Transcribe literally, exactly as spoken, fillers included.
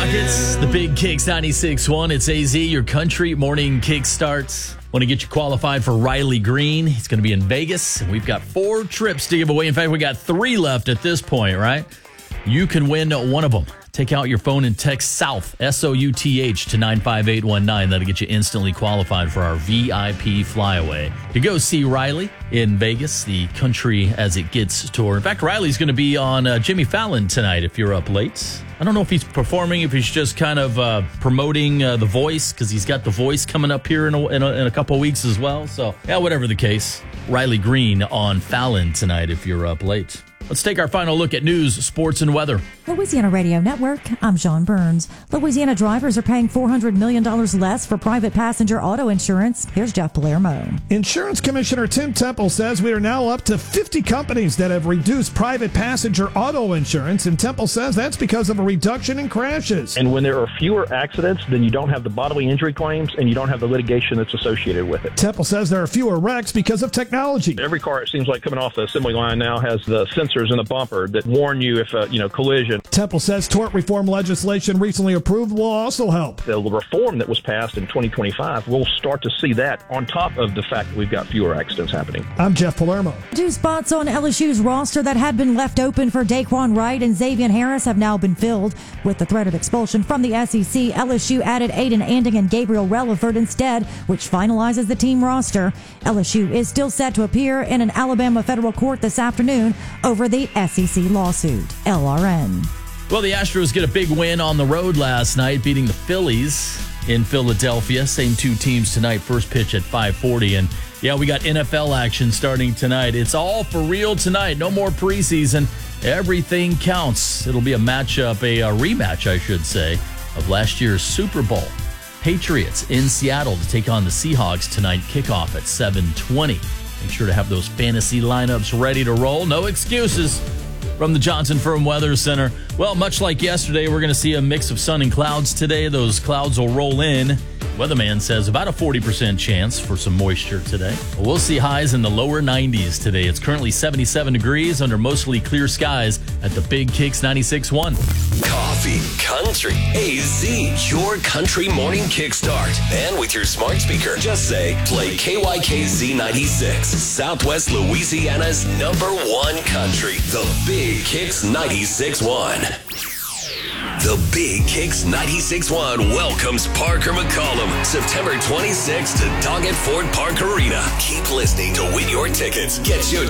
Rockets, the Big Kicks ninety-six point one. It's A Z, your country morning kick starts. Want to get you qualified for Riley Green. He's going to be in Vegas, and we've got four trips to give away. In fact, we got three left at this point, right? You can win one of them. Take out your phone and text SOUTH, S O U T H, to nine five eight one nine. That'll get you instantly qualified for our V I P flyaway to go see Riley in Vegas, the Country as It Gets tour. In fact, Riley's going to be on uh, Jimmy Fallon tonight if you're up late. I don't know if he's performing, if he's just kind of uh, promoting uh, The Voice, because he's got The Voice coming up here in a, in, a, in a couple of weeks as well. So, yeah, whatever the case, Riley Green on Fallon tonight if you're up late. Let's take our final look at news, sports, and weather. Louisiana Radio Network, I'm Sean Burns. Louisiana drivers are paying four hundred million dollars less for private passenger auto insurance. Here's Jeff Palermo. Insurance Commissioner Tim Temple says we are now up to fifty companies that have reduced private passenger auto insurance, and Temple says that's because of a reduction in crashes. And when there are fewer accidents, then you don't have the bodily injury claims and you don't have the litigation that's associated with it. Temple says there are fewer wrecks because of technology. Every car, it seems like, coming off the assembly line now has the sensors in the bumper that warn you if a you know collision. Temple says tort reform legislation recently approved will also help. The reform that was passed in twenty twenty-five, we'll start to see that on top of the fact that we've got fewer accidents happening. I'm Jeff Palermo. Two spots on L S U's roster that had been left open for Daquan Wright and Xavier Harris have now been filled. With the threat of expulsion from the S E C, L S U added Aiden Anding and Gabriel Relaford instead, which finalizes the team roster. L S U is still set to appear in an Alabama federal court this afternoon over the S E C lawsuit. L R N. Well, the Astros get a big win on the road last night, beating the Phillies in Philadelphia. Same two teams tonight, first pitch at five forty. And, yeah, we got N F L action starting tonight. It's all for real tonight. No more preseason. Everything counts. It'll be a matchup, a, a rematch, I should say, of last year's Super Bowl. Patriots in Seattle to take on the Seahawks tonight. Kickoff at seven twenty. Make sure to have those fantasy lineups ready to roll. No excuses from the Johnson Firm Weather Center. Well, much like yesterday, we're going to see a mix of sun and clouds today. Those clouds will roll in. Weatherman says about a forty percent chance for some moisture today. We'll see highs in the lower nineties today. It's currently seventy-seven degrees under mostly clear skies at the Big Kicks ninety-six point one. Coffee, country, A Z, your country morning kickstart. And with your smart speaker, just say, play K Y K Z ninety-six, Southwest Louisiana's number one country. The Big Kicks ninety-six point one. The Big Kicks ninety-six point one welcomes Parker McCollum September twenty-sixth to Doggett Ford Park Arena. Keep listening to win your tickets. Get your